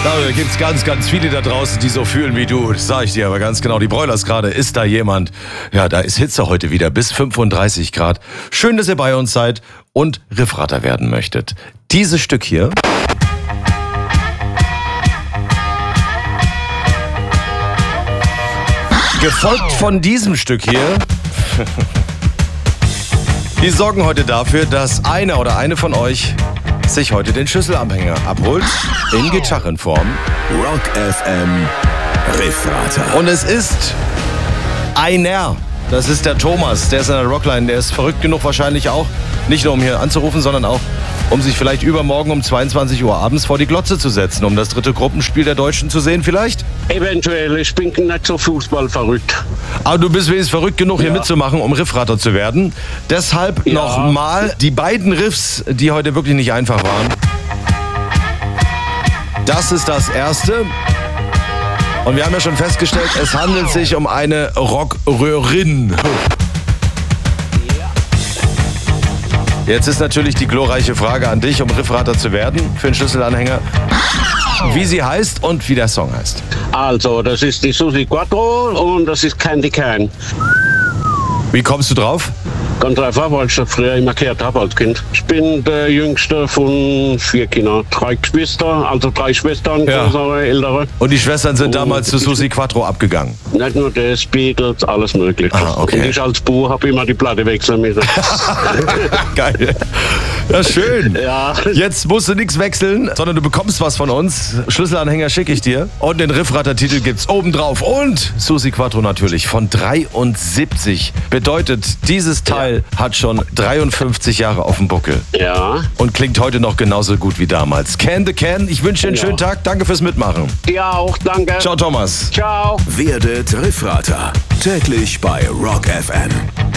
Da gibt es ganz, ganz viele da draußen, die so fühlen wie du. Das sage ich dir aber ganz genau. Die Broilers gerade, ist da jemand? Ja, da ist Hitze heute wieder bis 35 Grad. Schön, dass ihr bei uns seid und Riffratter werden möchtet. Dieses Stück hier... gefolgt von diesem Stück hier... die sorgen heute dafür, dass einer oder eine von euch sich heute den Schlüsselanhänger abholt, in Gitarrenform. Rock FM Riffratter. Und es ist einer. Das ist der Thomas, der ist in der Rockline. Der ist verrückt genug wahrscheinlich auch, nicht nur um hier anzurufen, sondern auch, um sich vielleicht übermorgen um 22 Uhr abends vor die Glotze zu setzen, um das 3. Gruppenspiel der Deutschen zu sehen vielleicht? Eventuell, ich bin nicht so Fußball verrückt. Aber du bist wenigstens verrückt genug, hier mitzumachen, um Riffratter zu werden. Deshalb nochmal die beiden Riffs, die heute wirklich nicht einfach waren. Das ist das erste. Und wir haben ja schon festgestellt, es handelt sich um eine Rockröhrin. Jetzt ist natürlich die glorreiche Frage an dich, um Riffratter zu werden, für den Schlüsselanhänger, wie sie heißt und wie der Song heißt. Also, das ist die Susi Quattro und das ist Candy Can. Wie kommst du drauf? Ganz einfach, weil ich das früher immer gehört habe als Kind. Ich bin der jüngste von 4 Kindern. 3 Geschwister, also 3 Schwestern, größere, ältere. Und die Schwestern sind damals zu Susi Quattro abgegangen? Nicht nur das, Beatles, alles mögliche. Ah, okay. Und ich als Bub habe immer die Platte wechseln müssen. Geil. Ja, schön. Ja. Jetzt musst du nichts wechseln, sondern du bekommst was von uns. Schlüsselanhänger schicke ich dir. Und den Riffratter-Titel gibt's obendrauf. Und Susi Quattro natürlich von 73. Bedeutet, dieses Teil hat schon 53 Jahre auf dem Buckel. Ja. Und klingt heute noch genauso gut wie damals. Can the Can. Ich wünsche dir einen schönen Tag. Danke fürs Mitmachen. Ja, auch, danke. Ciao, Thomas. Ciao. Werdet Riffratter. Täglich bei Rock FM.